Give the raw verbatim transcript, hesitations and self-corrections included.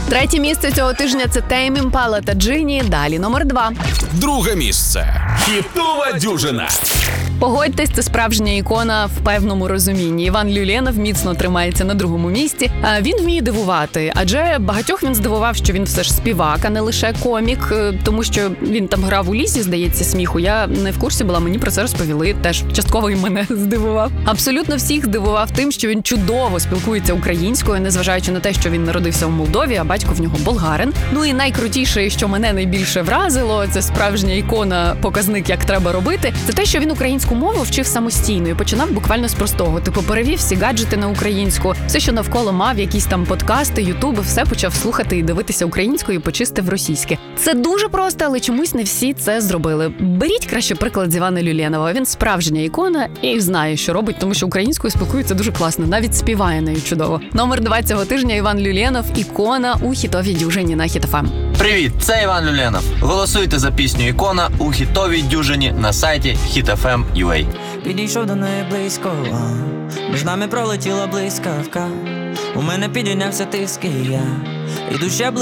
Третє місце цього тижня – це Тейм Імпала та Джині. Далі номер два. Друге місце. Хітова дюжина. Погодьтесь, це справжня ікона в певному розумінні. Іван Люленов міцно тримається на другому місці. А він вміє дивувати, адже багатьох він здивував, що він все ж співак, а не лише комік, тому що він там грав у лісі, здається, сміху. Я не в курсі була, мені про це розповіли. Теж частково і мене здивував. Абсолютно всіх здивував тим, що він чудово спілкується українською, незважаючи на те, що він народився в Молдові, а батько в нього болгарин. Ну і найкрутіше, що мене найбільше вразило, це справжня ікона, показник, як треба робити, це те, що він українську мову вчив самостійно і починав буквально з простого. Типу перевів всі гаджети на українську, все, що навколо мав, якісь там подкасти, ютуби, все почав слухати і дивитися українською і почистив російське. Це дуже просто, але чомусь не всі це зробили. Беріть краще приклад з Івана Люленова. Він справжня ікона і знає, що робить, тому що українською спілкується дуже класно, навіть співає нею чудово. Номер два цього тижня – Іван Люленов, ікона у хітовій дюжині на Хіт еф ем. Привіт, це Іван Люленов. Голосуйте за пісню «Ікона» у хітовій дюжині на сайті хіт еф ем крапка ю а. Підійшов до неї близько, а, між нами пролетіла блискавка. У мене підійнявся тиск, і я іду ще близько.